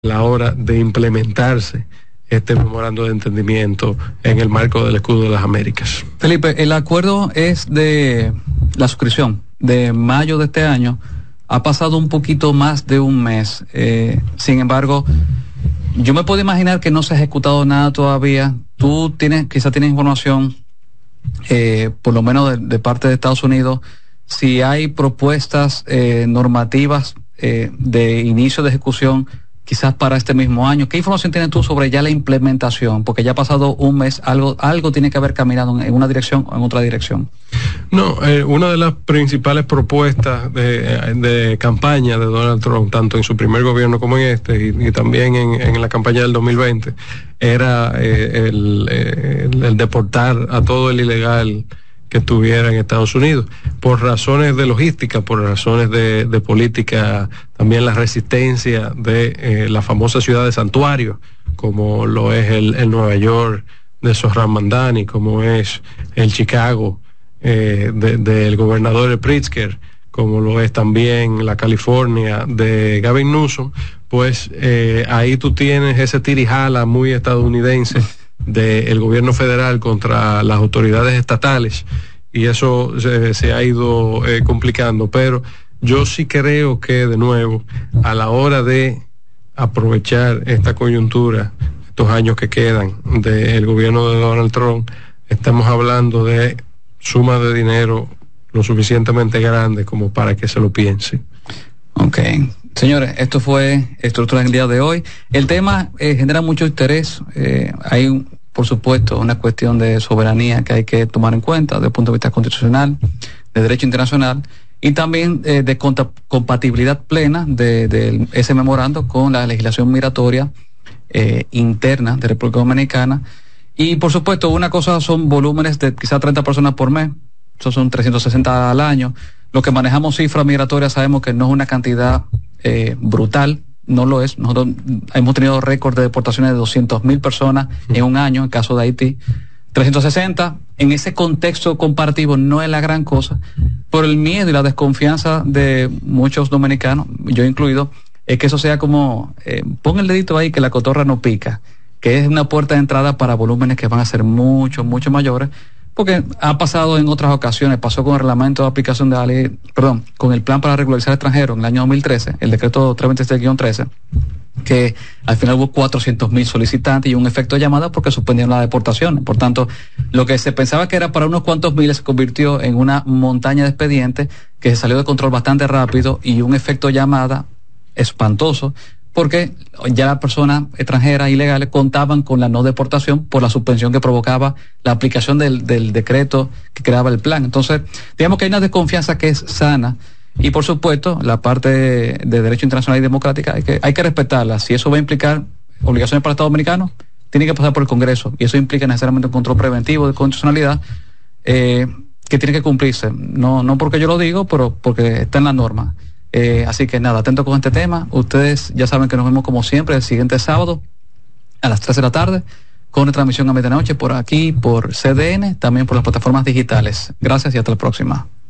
la hora de implementarse este memorando de entendimiento en el marco del Escudo de las Américas. Felipe, el acuerdo es de la suscripción de mayo de este año. Ha pasado un poquito más de un mes. Sin embargo, yo me puedo imaginar que no se ha ejecutado nada todavía. Tú quizás tienes información, por lo menos de parte de Estados Unidos, si hay propuestas normativas de inicio de ejecución quizás para este mismo año. ¿Qué información tienes tú sobre ya la implementación? Porque ya ha pasado un mes, algo tiene que haber caminado en una dirección o en otra dirección. No, una de las principales propuestas de campaña de Donald Trump, tanto en su primer gobierno como en este, y también en la campaña del 2020, era el deportar a todo el ilegal que estuviera en Estados Unidos, por razones de logística, por razones de política, también la resistencia de la famosa ciudad de santuario, como lo es el Nueva York de Zohran Mamdani, como es el Chicago del gobernador Pritzker, como lo es también la California de Gavin Newsom. Pues ahí tú tienes ese tirijala muy estadounidense del gobierno federal contra las autoridades estatales, y eso se ha ido complicando. Pero yo sí creo que, de nuevo, a la hora de aprovechar esta coyuntura, estos años que quedan del gobierno de Donald Trump, estamos hablando de sumas de dinero lo suficientemente grandes como para que se lo piense. Ok. Señores, esto fue Estructura en el día de hoy. El tema genera mucho interés. Hay, por supuesto, una cuestión de soberanía que hay que tomar en cuenta desde el punto de vista constitucional, de derecho internacional, y también de compatibilidad plena de ese memorando con la legislación migratoria interna de República Dominicana. Y, por supuesto, una cosa son volúmenes de quizás 30 personas por mes. Eso son 360 al año. Lo que manejamos cifras migratorias sabemos que no es una cantidad brutal, no lo es. Nosotros hemos tenido récord de deportaciones de 200,000 personas en un año, en caso de Haití. 360, en ese contexto comparativo no es la gran cosa, por el miedo y la desconfianza de muchos dominicanos, yo incluido, es que eso sea como, pon el dedito ahí que la cotorra no pica, que es una puerta de entrada para volúmenes que van a ser mucho mayores, porque ha pasado en otras ocasiones. Pasó con el reglamento de aplicación de la ley, con el plan para regularizar extranjeros en el año 2013, el decreto 326-13, que al final hubo 400,000 solicitantes y un efecto de llamada porque suspendieron la deportación. Por tanto, lo que se pensaba que era para unos cuantos miles se convirtió en una montaña de expedientes que se salió de control bastante rápido, y un efecto de llamada espantoso, porque ya las personas extranjeras ilegales contaban con la no deportación por la suspensión que provocaba la aplicación del decreto que creaba el plan. Entonces, digamos que hay una desconfianza que es sana, y por supuesto la parte de derecho internacional y democrática hay que respetarla. Si eso va a implicar obligaciones para el Estado dominicano, tiene que pasar por el Congreso, y eso implica necesariamente un control preventivo de constitucionalidad que tiene que cumplirse, no porque yo lo digo, pero porque está en la norma. Así que nada, atento con este tema. Ustedes ya saben que nos vemos como siempre el siguiente sábado a las 3 de la tarde con una transmisión a medianoche por aquí, por CDN, también por las plataformas digitales. Gracias y hasta la próxima.